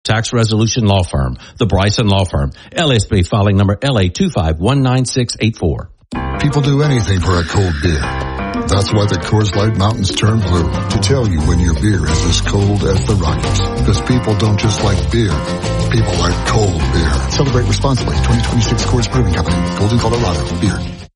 Tax Resolution Law Firm, the Bryson Law Firm, LSB filing number LA2519684. People do anything for a cold beer. That's why the Coors Light Mountains turn blue, to tell you when your beer is as cold as the Rockies. Because people don't just like beer, people like cold beer. Celebrate responsibly. 2026 Coors Brewing Company, Golden, Colorado. Beer.